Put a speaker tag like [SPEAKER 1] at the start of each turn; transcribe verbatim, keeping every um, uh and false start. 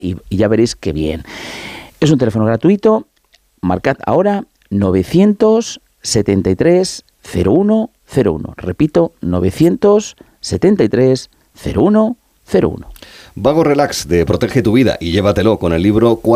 [SPEAKER 1] y, y ya veréis qué bien. Es un teléfono gratuito, marcad ahora novecientos setenta y tres cero uno cero uno. Repito, novecientos setenta y tres cero uno cero uno.
[SPEAKER 2] Vago Relax de Protege tu Vida y Llévatelo con el libro